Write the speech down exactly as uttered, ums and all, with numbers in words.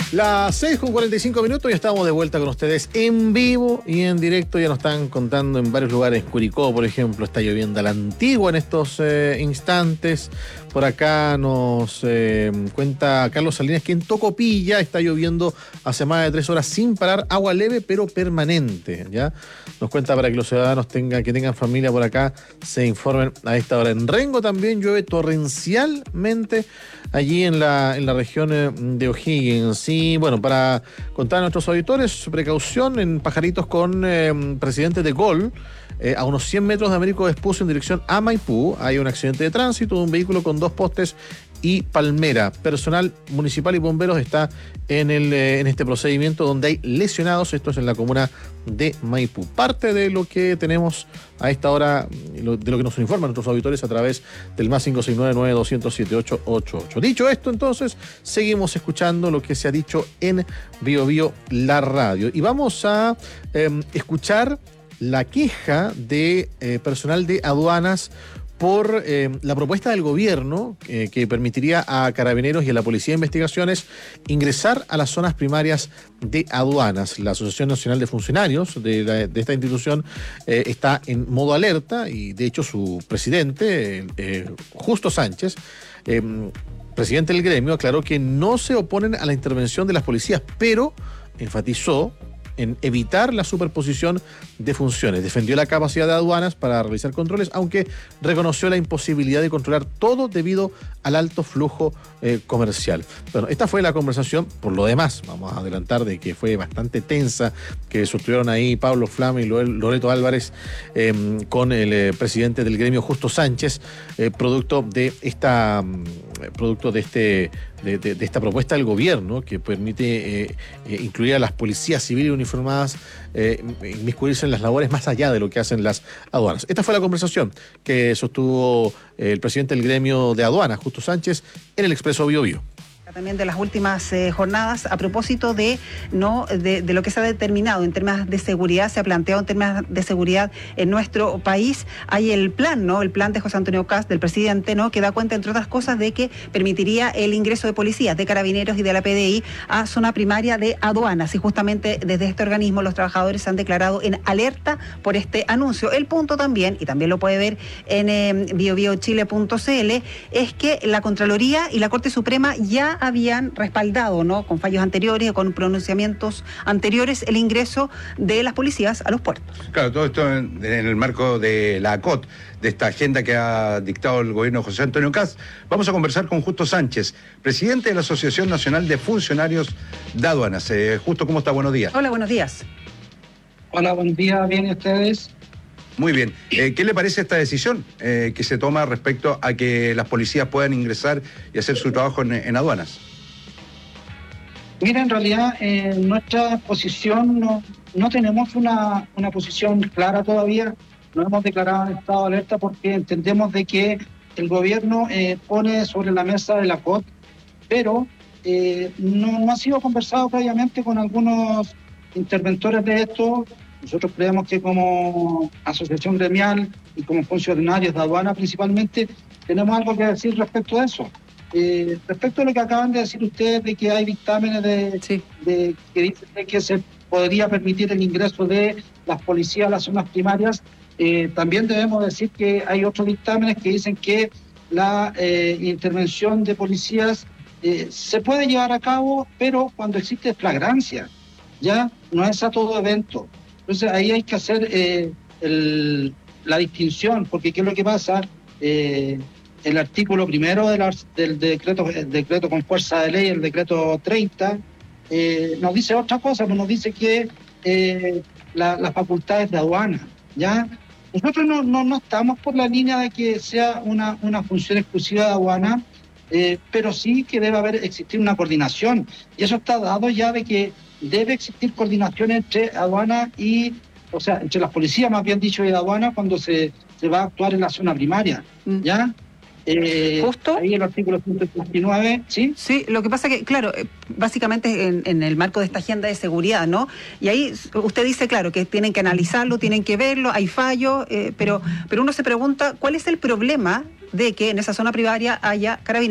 Las seis con cuarenta y cinco minutos, ya estamos de vuelta con ustedes en vivo y en directo. Ya nos están contando en varios lugares. Curicó, por ejemplo, está lloviendo a la antigua en estos eh, instantes. Por acá nos eh, cuenta Carlos Salinas que en Tocopilla está lloviendo hace más de tres horas sin parar, agua leve pero permanente. ¿Ya? Nos cuenta para que los ciudadanos tengan, que tengan familia por acá se informen a esta hora. En Rengo también llueve torrencialmente allí en la, en la región de O'Higgins. Y bueno, para contar a nuestros auditores, precaución en Pajaritos con eh, Presidente de Gol. Eh, a unos cien metros de Américo Vespucio en dirección a Maipú hay un accidente de tránsito de un vehículo con dos postes y palmera. Personal municipal y bomberos está en, el, eh, en este procedimiento donde hay lesionados. Esto es en la comuna de Maipú. Parte de lo que tenemos a esta hora, lo, de lo que nos informan nuestros auditores a través del más cinco seis nueve, nueve dos cero siete ocho ocho ocho. Dicho esto, entonces, seguimos escuchando lo que se ha dicho en Bio Bio, la radio. Y vamos a eh, escuchar la queja de eh, personal de aduanas por eh, la propuesta del gobierno eh, que permitiría a Carabineros y a la Policía de Investigaciones ingresar a las zonas primarias de aduanas. La Asociación Nacional de Funcionarios de, la, de esta institución eh, está en modo alerta y de hecho su presidente, eh, Justo Sánchez, eh, presidente del gremio, aclaró que no se oponen a la intervención de las policías, pero enfatizó en evitar la superposición de funciones. Defendió la capacidad de aduanas para realizar controles, aunque reconoció la imposibilidad de controlar todo debido al alto flujo eh, comercial. Bueno, esta fue la conversación. Por lo demás, vamos a adelantar de que fue bastante tensa, que sostuvieron ahí Pablo Flame y Loreto Álvarez eh, con el eh, presidente del gremio, Justo Sánchez, eh, producto de esta eh, producto de este de, de, de esta propuesta del gobierno que permite eh, eh, incluir a las policías civiles uniformadas, eh, inmiscuirse en las labores más allá de lo que hacen las aduanas. Esta fue la conversación que sostuvo eh, el presidente del gremio de aduanas, Justo Sánchez, en el Expreso Bio Bio. También de las últimas eh, jornadas, a propósito de no de, de lo que se ha determinado en temas de seguridad, se ha planteado en temas de seguridad en nuestro país. Hay el plan, ¿no? El plan de José Antonio Kast, del presidente, ¿no? Que da cuenta, entre otras cosas, de que permitiría el ingreso de policías, de Carabineros y de la P D I a zona primaria de aduanas. Y justamente desde este organismo los trabajadores se han declarado en alerta por este anuncio. El punto también, y también lo puede ver en eh, bio bio chile punto c l, es que la Contraloría y la Corte Suprema ya habían respaldado, ¿no? Con fallos anteriores, con pronunciamientos anteriores, el ingreso de las policías a los puertos. Claro, todo esto en, en el marco de la A C O T, de esta agenda que ha dictado el gobierno de José Antonio Kast. Vamos a conversar con Justo Sánchez, presidente de la Asociación Nacional de Funcionarios de Aduanas. Eh, Justo, ¿cómo está? Buenos días. Hola, buenos días. Hola, buenos días. ¿Bien ustedes? Muy bien. Eh, ¿Qué le parece esta decisión eh, que se toma respecto a que las policías puedan ingresar y hacer su trabajo en, en aduanas? Mira, en realidad, en eh, nuestra posición no, no tenemos una, una posición clara todavía. No hemos declarado en estado de alerta porque entendemos de que el gobierno eh, pone sobre la mesa de la C O T, pero eh, no, no ha sido conversado previamente con algunos interventores de esto. Nosotros creemos que como asociación gremial y como funcionarios de aduana principalmente, tenemos algo que decir respecto a eso. Eh, respecto a lo que acaban de decir ustedes de que hay dictámenes de, sí. de, que dicen de que se podría permitir el ingreso de las policías a las zonas primarias, eh, también debemos decir que hay otros dictámenes que dicen que la eh, intervención de policías eh, se puede llevar a cabo, pero cuando existe flagrancia, ya no es a todo evento. Entonces ahí hay que hacer eh, el, la distinción, porque ¿qué es lo que pasa? Eh, el artículo primero de la, del decreto, el decreto con fuerza de ley, el decreto treinta, eh, nos dice otra cosa, pues nos dice que eh, la, las facultades de aduana, ¿ya? Nosotros no, no, no estamos por la línea de que sea una, una función exclusiva de aduana, eh, pero sí que debe haber existir una coordinación, y eso está dado ya de que debe existir coordinación entre aduana y, o sea, entre las policías, más bien dicho, y aduana cuando se, se va a actuar en la zona primaria, ¿ya? Eh, Justo. Ahí el artículo ciento treinta y nueve, ¿sí? Sí, lo que pasa que, claro, básicamente en, en el marco de esta agenda de seguridad, ¿no? Y ahí usted dice, claro, que tienen que analizarlo, tienen que verlo, hay fallos, eh, pero, pero uno se pregunta, ¿cuál es el problema de que en esa zona primaria haya carabineros?